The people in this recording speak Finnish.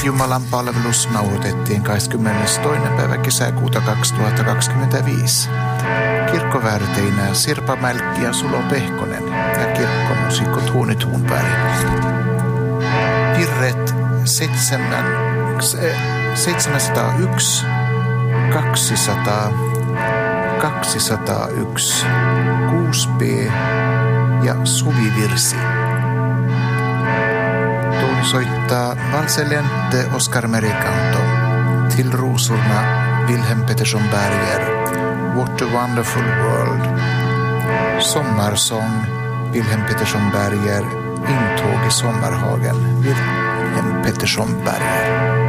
Jumalan palvelus nauhoitettiin 22. päivä kesäkuuta 2025. Kirkkoväärteinä Sirpa Mälkki ja Sulo Pehkonen ja kirkkomuusikko Tuuni Thunberg. Virret 701, 200, 201, 6b ja suvivirsi. Tuuli soittaa valselente Oskar Merikanto, till rosorna Wilhelm Pettersson Berger, What a Wonderful World, Sommarsång Wilhelm Pettersson Berger, Intåg i Sommarhagen Wilhelm Pettersson Berger.